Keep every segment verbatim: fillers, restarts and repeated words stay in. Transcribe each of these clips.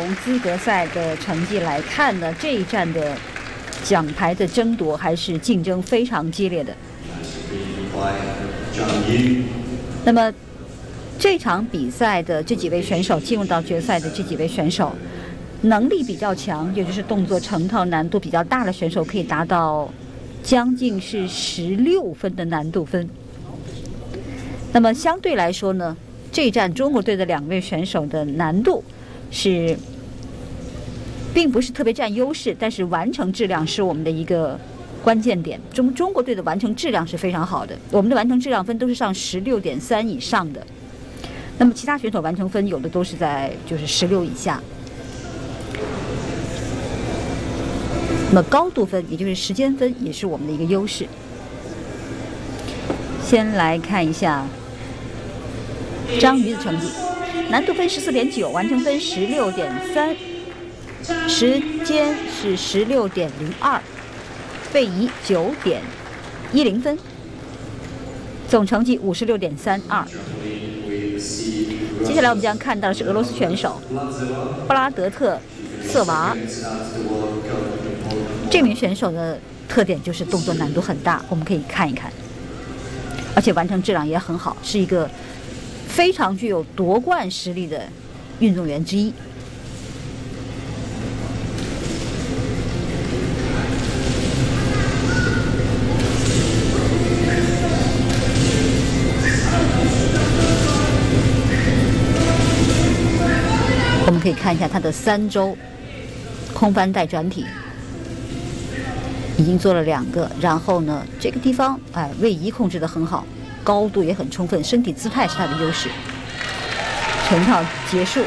从资格赛的成绩来看呢，这一站的奖牌的争夺还是竞争非常激烈的。那么这场比赛的这几位选手进入到决赛的这几位选手，能力比较强，也就是动作成套难度比较大的选手，可以达到将近是十六分的难度分。那么相对来说呢，这一站中国队的两位选手的难度是并不是特别占优势，但是完成质量是我们的一个关键点。中中国队的完成质量是非常好的，我们的完成质量分都是上十六点三以上的。那么其他选手完成分有的都是在就是十六以下。那么高度分，也就是时间分，也是我们的一个优势。先来看一下张瑜的成绩，难度分十四点九，完成分十六点三，时间是十六点零二，位移九点一零分，总成绩五十六点三二。接下来我们将看到的是俄罗斯选手布拉德特瑟娃。这名选手的特点就是动作难度很大，我们可以看一看，而且完成质量也很好，是一个非常具有夺冠实力的运动员之一。我们可以看一下他的三周空翻带转体。已经做了两个，然后呢，这个地方哎位移控制得很好，高度也很充分，身体姿态是他的优势。成套结束。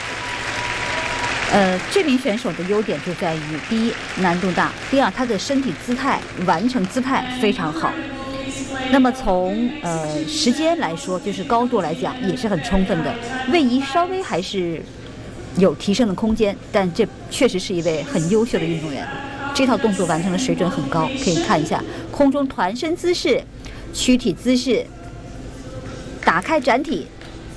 呃，这名选手的优点就在于：第一，难度大；第二，他的身体姿态、完成姿态非常好。那么从呃时间来说，就是高度来讲也是很充分的，位移稍微还是有提升的空间，但这确实是一位很优秀的运动员。这套动作完成的水准很高，可以看一下空中团身姿势、躯体姿势、打开展体，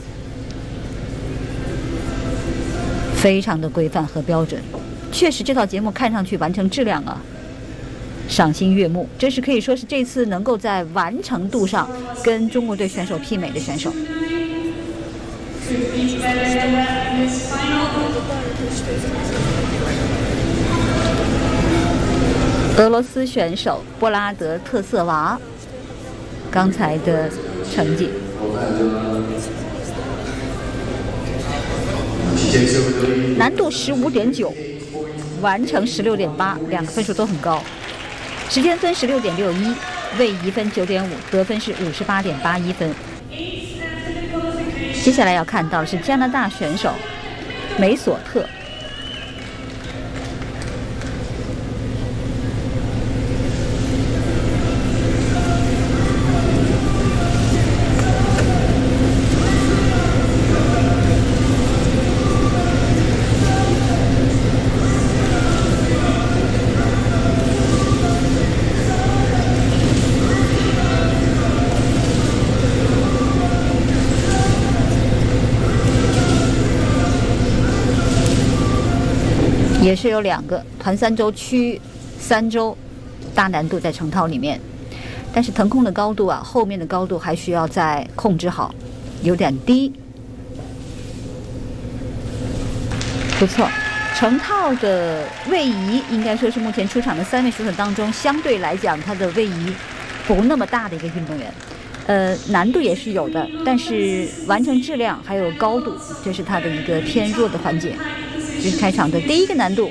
非常的规范和标准。确实，这套节目看上去完成质量啊，赏心悦目，这是可以说是这次能够在完成度上跟中国队选手媲美的选手。俄罗斯选手布拉德特瑟娃刚才的成绩，难度十五点九，完成十六点八，两个分数都很高。时间分十六点六一，位移分九点五，得分是五十八点八一分。接下来要看到的是加拿大选手梅索特。也是有两个团三周、区三周大难度在成套里面，但是腾空的高度啊，后面的高度还需要再控制好，有点低。不错，成套的位移应该说是目前出场的三位选手当中，相对来讲他的位移不那么大的一个运动员。呃，难度也是有的，但是完成质量还有高度，这是他的一个偏弱的环节。这是开场的第一个难度，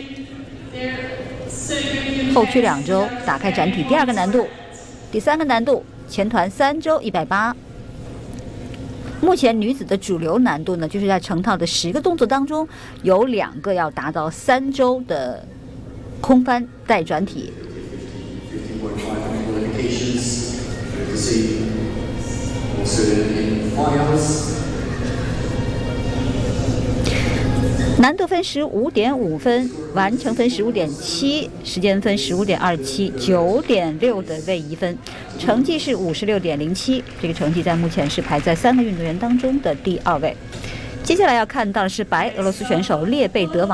后区两周打开展体；第二个难度，第三个难度前团三周一百八。目前女子的主流难度呢，就是在成套的十个动作当中，有两个要达到三周的空翻带转体。难度分十五点五分，完成分十五点七，时间分十五点二七，九点六的位移分，成绩是五十六点零七。这个成绩在目前是排在三个运动员当中的第二位。接下来要看到的是白俄罗斯选手列贝德娃。